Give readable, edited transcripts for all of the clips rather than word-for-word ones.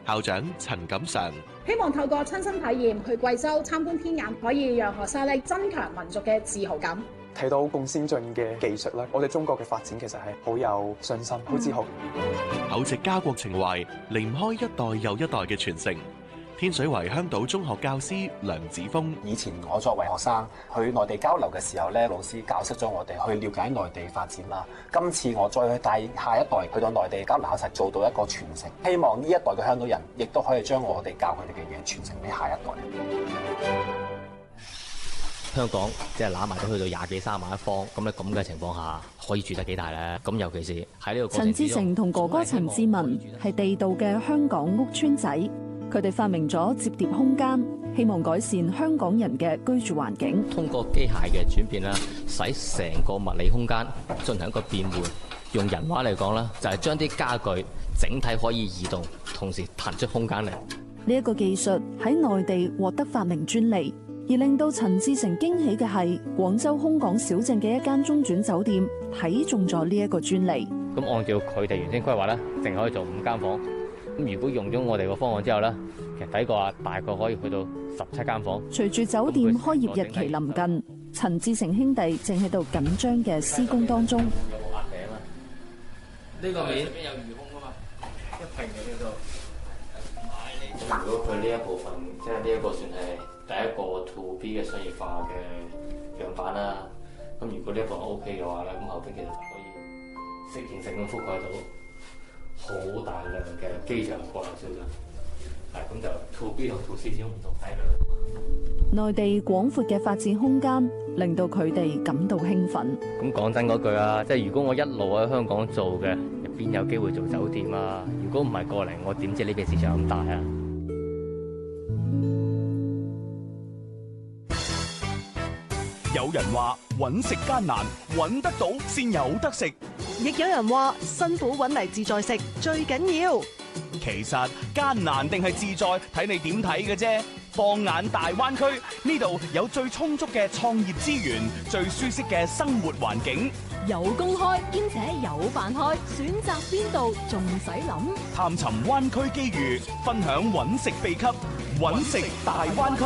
校長陳錦常希望透過親身體驗去貴州參觀天眼，可以讓學生增強民族嘅自豪感。 睇到咁先進嘅技術啦，我哋中國嘅發展其實係好有信心、好自豪。 厚植家國情懷，離唔開一代又一代嘅傳承。天水圍香島中學教師梁子峰： 以前我作為學生去內地交流嘅時候咧，老師教識咗我哋去了解內地發展啦。今次我再去帶下一代去到內地交流考察，做到一個傳承。希望呢一代嘅香港人亦都可以將我哋教佢哋嘅嘢傳承俾下一代。 香港即係攬埋都去到20幾30萬一方，咁咧咁嘅情況下，可以住得幾大咧？咁尤其是喺呢個過程之中， 陳志成同哥哥陳志文係地道嘅香港屋邨仔，佢哋發明咗摺疊空間，希望改善香港人嘅居住環境。 通過機械嘅轉變啦，使成個物理空間進行一個變換。用人話嚟講啦，就係將啲家具整體可以移動，同時騰出空間嚟。 呢一個技術喺內地獲得發明專利。而令到陳志成驚喜嘅係，廣州空港小鎮嘅一間中轉酒店睇中咗呢一個專利。 咁按照佢哋原先規劃咧，淨可以做5間房。咁如果用咗我哋個方案之後咧，其實抵過大概可以去到17間房。 隨住酒店開業日期臨近，陳志成兄弟正喺度緊張嘅施工當中。 有冇壓頂啊？呢個面邊有魚空啊嘛，一平嘅呢度。如果佢呢一部分，即係呢一個算係第一個 to B 嘅商業化嘅樣板啦。咁如果呢一個 OK 嘅話咧，咁後邊其實可以適應性咁覆蓋到好大量嘅機場國內消費。係咁就 to B 同 to C 先唔同睇啦。 內地廣闊嘅發展空間令到佢哋感到興奮。 咁講真嗰句啊，即係如果我一路喺香港做嘅，邊有機會做酒店啊？如果唔係過嚟，我點知呢邊市場咁大啊？ 有人話揾食艱難，揾得到先有得食； 亦有人話辛苦揾嚟自在食最緊要。 其實艱難定係自在，睇你點睇嘅啫。放眼大灣區，呢度有最充足嘅創業資源，最舒適嘅生活環境， 有工開兼且有飯開，選擇邊度仲使諗？ 探尋灣區機遇，分享揾食秘笈，揾食大灣區。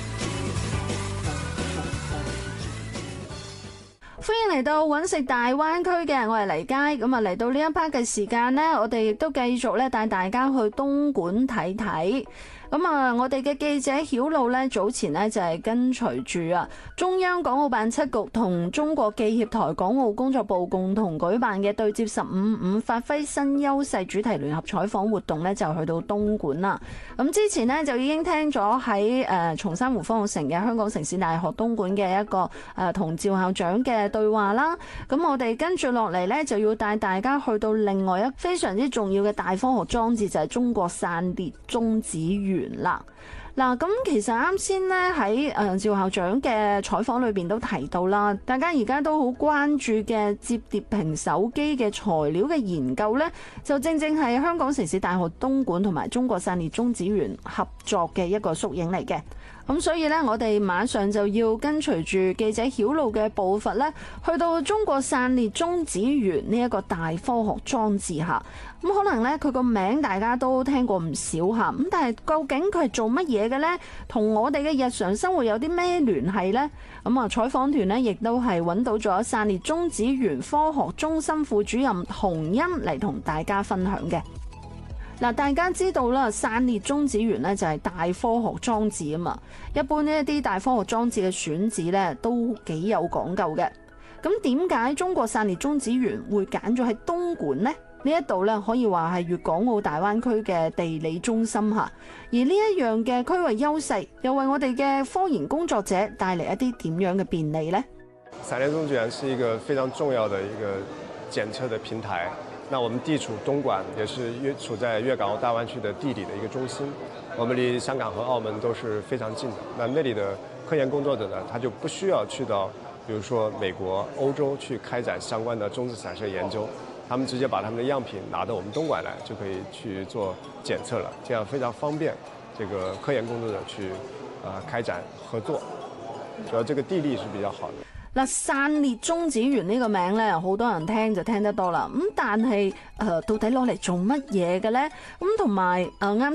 歡迎嚟到揾食大灣區嘅，我係黎佳。咁啊，嚟到呢一 part 嘅時間呢，我哋亦都繼續咧帶大家去東莞睇睇。咁啊，我哋嘅記者曉露咧，早前呢就係跟隨住啊中央港澳辦7局同中國記協台港澳工作部共同舉辦嘅對接15.5發揮新優勢主題聯合採訪活動呢，就去到東莞啦。咁之前呢，就已經聽咗喺松山湖科學城嘅香港城市大學東莞嘅一個同趙校長嘅對話啦。咁我哋跟住落嚟呢，就要帶大家去到另外一非常之重要嘅大科學裝置，就係中國散裂中子源啦。嗱，咁其實啱先咧喺趙校長嘅採訪裏邊都提到啦，大家而家都好關注嘅摺疊屏手機嘅材料嘅研究咧，就正正係香港城市大學東莞同埋中國散裂中子源合作嘅一個縮影嚟嘅。咁所以咧，我哋馬上就要跟隨住記者曉露嘅步伐咧，去到中國散裂中子源呢一個大科學裝置下。咁可能咧，佢個名大家都聽過唔少嚇，咁但係究竟佢係做乜嘢嘅呢？同我哋嘅日常生活有啲咩聯繫呢？咁啊，採訪團呢亦都係揾到咗散裂中子源科學中心副主任洪欣嚟同大家分享嘅。嗱，大家知道啦，散裂中子源呢就係大科學裝置啊嘛。一般呢一啲大科學裝置嘅選址呢都幾有講究嘅。咁點解中國散裂中子源會揀咗喺東莞呢？呢一度咧可以話係粵港澳大灣區嘅地理中心嚇，而呢一樣嘅區域優勢，又為我哋嘅科研工作者帶嚟一啲點樣嘅便利呢？ 散裂中子源是一個非常重要的一個檢測的平台。那我們地處東莞，也是處在粵港澳大灣區的地理的一個中心。我們離香港和澳門都是非常近的。那裡的科研工作者呢，他就不需要去到，比如說美國、歐洲去開展相關的中子散射研究。他們直接把他們的樣品拿到我們東莞來，就可以去做檢測了，這樣非常方便這個科研工作者去開展合作。主要這個地利是比較好的。 嗱，散裂中子源呢個名咧，好多人聽就聽得多啦。咁但係到底攞嚟做乜嘢嘅咧？咁同埋啱